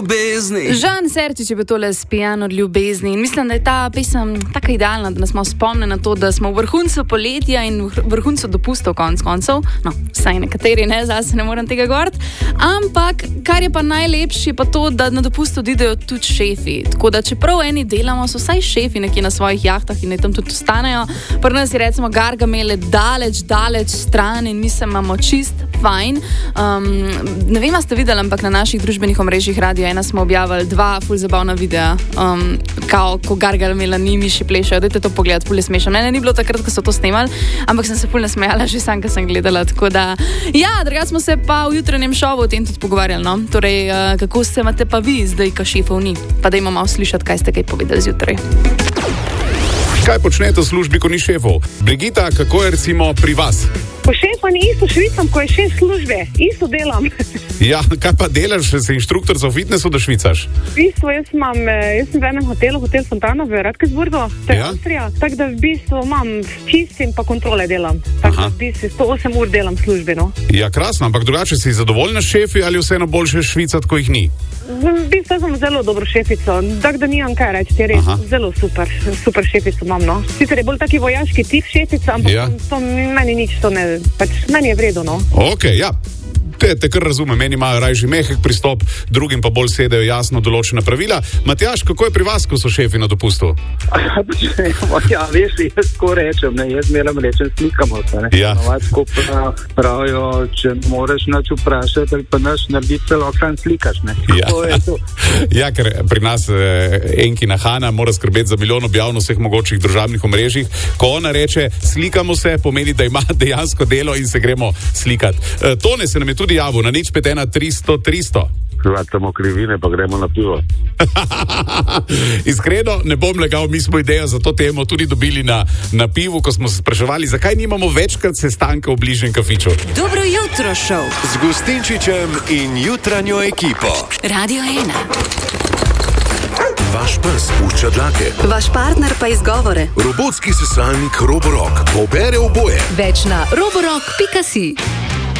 ljubezni. Žan Serčič je bil tole spijan od ljubezni in mislim, da je ta pesem tako idealna, da nas malo spomne na to, da smo v vrhuncu poletja in v vrhuncu dopustov koncev. No, vsaj nekateri ne, zase ne morem tega govoriti. Ampak, kar je pa najlepše, je pa to, da na dopustu odidejo tudi šefi. Tako da, čeprav eni delamo, so vsaj šefi nekje na svojih jahtah in ne tam tudi ostanejo. Pri nas je recimo Gargamele daleč stran in mislim, imamo čist fajn. Ne vem, a ste videli, ampak na naših družbenih omrežjih Radio 1 smo objavili 2 ful zabavna videa, ko Gargamela ni miši plešajo. Dajte to pogledati, ful je smešno. Mene ni bilo takrat, ko so to snemali, ampak sem se ful nasmejala že sam, ko sem gledala. Tako da, ja, drugače smo se pa v jutranjem šovu o tem tudi pogovarjali, no? Torej, kako se imate pa vi zdaj, ko šefov ni? Pa dajmo malo slišati, kaj ste kaj povedali zjutraj. Kaj počnete v službi, ko ni šefov? Brigita, kako je recimo pri vas? Po šefa ni isto švicam, ko je šef službe. Isto delam. Ja, kaj pa delaš, si inštruktor za fitnessu, da švicaš? V bistvu, jaz sem v enem hotelu, Hotel Fontana v Radkersburgu, to je Avstrija. Tako da v bistvu imam čistim pa kontrole delam. Tako da v bistvu 108 ur delam v službi, no. Ja, krasno, ampak drugače si zadovoljna s šefi ali vseeno boljše švicat, ko jih ni? V bistvu sem zelo dobro šefico, tako da nimam kaj reči, je res zelo super šefico imam, no. Sicer je bolj taki vojaški tip šefica, ampak to meni nič, to ne, pač meni je vredo, no. Okej, ja. Te kar razumem, meni imajo rajši mehek pristop, drugim pa bolj sedajo jasno določena pravila. Matjaž, kako je pri vas, ko so šefi na dopustu? Ja, veš, jaz tako rečem, ne, jaz meram rečem, slikamo se, ne. Ja. Ko pravijo, če moraš nač vprašati, ali pa naš narediti celo kran slikaš, ne. Ja. To je to. Ja, ker pri nas Enkina Hana mora skrbeti za milijon objav na vseh mogočih družabnih omrežjih. Ko ona reče, slikamo se, pomeni, da ima dejansko delo in se gremo slikati. Tone se nam je tudi javil na 051 300 300. Hvatamo krivine, pa gremo na pivo. Iskreno, ne bom legal, mi smo idejo za to temo tudi dobili na pivu, ko smo se spraševali, zakaj nimamo večkrat sestanka v bližnjem kafiču. Dobro jutro, šov. Z Gustinčičem in jutranjo ekipo. Radio 1. Vaš pes pušča dlake. Vaš partner pa izgovore. Robotski sesalnik Roborock pobere oboje. Več na roborock.si.